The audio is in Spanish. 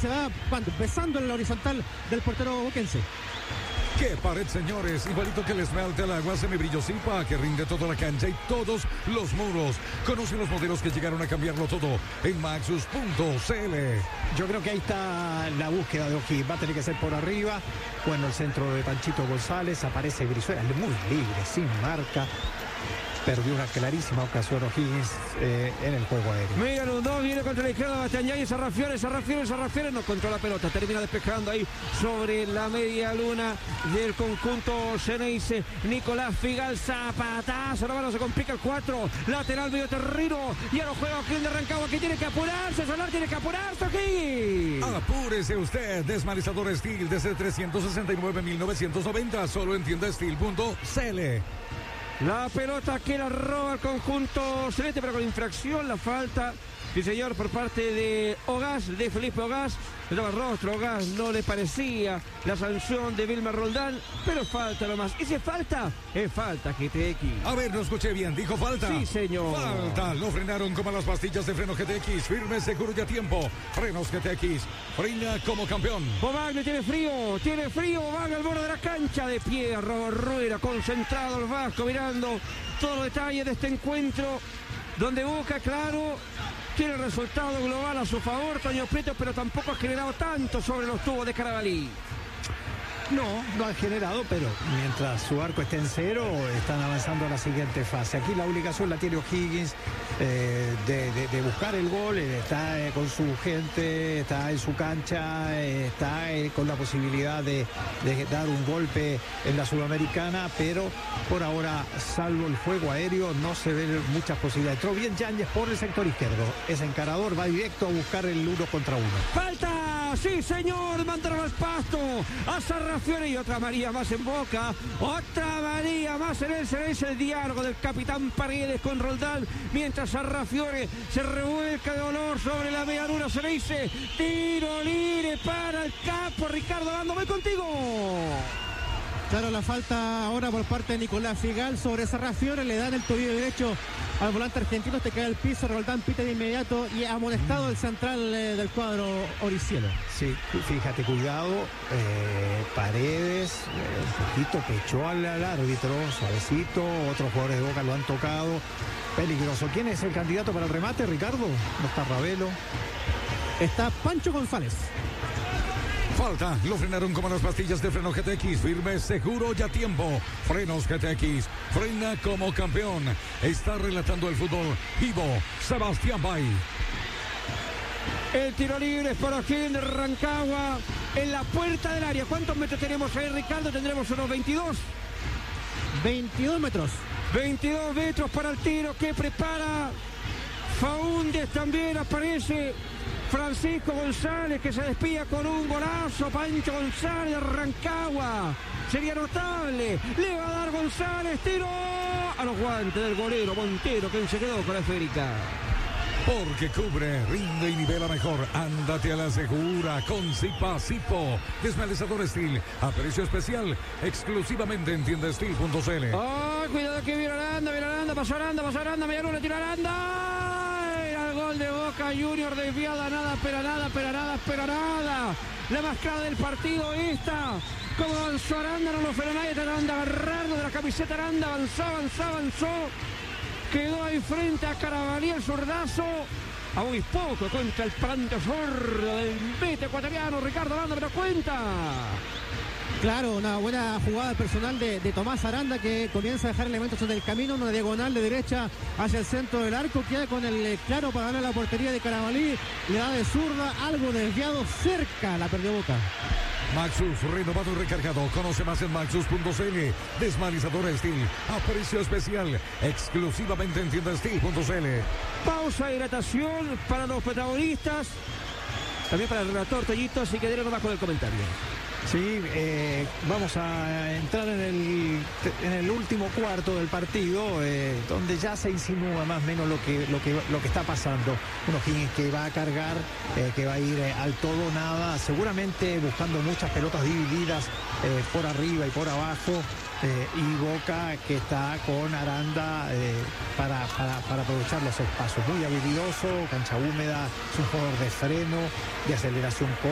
se va besando en la horizontal del portero boquense. ¡Qué pared, señores! Igualito que el esmalte al agua, semibrillosipa, que rinde toda la cancha y todos los muros. Conoce los modelos que llegaron a cambiarlo todo en Maxus.cl. Yo creo que ahí está la búsqueda de O'Higgins. Va a tener que ser por arriba. Bueno, el centro de Panchito González. Aparece Brizuela, muy libre, sin marca. Perdió una clarísima ocasión O'Higgins en el juego aéreo. Mira, los dos, viene contra la izquierda Bastián Sarrafiones, no controla la pelota, termina despejando ahí sobre la media luna del conjunto Xeneize. Nicolás Figal, zapatazo, no se complica el 4, lateral medio terreno, y ahora juega O'Higgins de Rancagua, que tiene que apurarse, O'Higgins. Apúrese usted, desmanizador Steel desde 369.990, solo en tiendasteel.cl. La pelota que la roba el conjunto celeste, pero con infracción, la falta, sí señor, por parte de Ogás, de Felipe Ogás. Le daba el rostro, Ogás no le parecía la sanción de Vilmar Roldán, pero falta nomás. ¿Y si es falta? Es falta, GTX. A ver, no escuché bien, ¿dijo falta? Sí, señor. Falta, lo frenaron como las pastillas de freno GTX, firme, seguro y a tiempo. Frenos GTX, frena como campeón. Bobagle tiene frío, Bobagle al borde de la cancha, de pie, Rueda, concentrado el Vasco, mirando todos los detalles de este encuentro, donde Boca, claro, tiene el resultado global a su favor, Toño Prieto, pero tampoco ha generado tanto sobre los tubos de Carabalí. No han generado, pero mientras su arco esté en cero, están avanzando a la siguiente fase. Aquí la obligación la tiene O'Higgins de buscar el gol. Está con su gente, está en su cancha, está con la posibilidad de dar un golpe en la Sudamericana, pero por ahora, salvo el juego aéreo, no se ven muchas posibilidades. Entró bien Yáñez por el sector izquierdo. Es encarador, va directo a buscar el 1 contra 1. ¡Falta! ¡Sí, señor! Mandaron al pasto a Sarrafiones, y otra María más en Boca, otra María más en el Xeneize. El diálogo del capitán Paredes con Roldán, mientras Sarrafiones se revuelca de dolor sobre la media luna Xeneize. Tiro libre para el capo Ricardo Aranda. Voy contigo. Claro, la falta ahora por parte de Nicolás Figal sobre Sarrafiones, le dan el tobillo derecho al volante argentino, te cae al piso, Roldán pita de inmediato y ha amonestado el central del cuadro oricielo. Sí, fíjate, cuidado, Paredes, un poquito pechó al árbitro, suavecito, otros jugadores de Boca lo han tocado, peligroso. ¿Quién es el candidato para el remate, Ricardo? No está Ravelo. Está Pancho González. Falta, lo frenaron como las pastillas de freno GTX, firme, seguro y a tiempo. Frenos GTX, frena como campeón. Está relatando el fútbol vivo, Sebastián Bay. El tiro libre es para O'Higgins de Rancagua en la puerta del área. ¿Cuántos metros tenemos ahí, Ricardo? Tendremos unos 22. 22 metros. 22 metros para el tiro que prepara Faúndez. También aparece Francisco González, que se despía con un golazo. Pancho González de Rancagua. Sería notable. Le va a dar González. Tiro a los guantes del golero Montero, que se quedó con la esférica. Porque cubre, rinde y nivela mejor. Ándate a la segura con Zipa-Zipo. Desmanizador Steel a precio especial, exclusivamente en tiendasteel.cl. ¡Oh, cuidado que viene Aranda! Pasó Aranda, media luna, tira Aranda. Al gol de Boca Junior, desviada, nada. La más clara del partido esta. Como avanzó Aranda, no lo frenó nadie. Aranda agarrarlo de la camiseta. Aranda avanzó. Quedó ahí frente a Carabalí, el zurdazo. A muy poco contra el plante sordo del mete ecuatoriano Ricardo Aranda, pero cuenta. Claro, una buena jugada personal de Tomás Aranda, que comienza a dejar elementos en el camino, una diagonal de derecha hacia el centro del arco, queda con el claro para ganar la portería de Carabalí, le da de zurda, algo desviado, cerca, la perdió Boca. Maxus, renovado y recargado. Conoce más en Maxus.cl. Desmanizador Steel a precio especial, exclusivamente en tiendasteel.cl. Pausa, hidratación para los protagonistas, también para el relator Toñito, así que dele nomás con el comentario. Sí, vamos a entrar en el último cuarto del partido, donde ya se insinúa más o menos lo que está pasando. Un O'Higgins que va a cargar, que va a ir al todo o nada, seguramente buscando muchas pelotas divididas por arriba y por abajo. Y Boca que está con Aranda para aprovechar los espacios. Muy habilidoso, cancha húmeda, es un jugador de freno, de aceleración.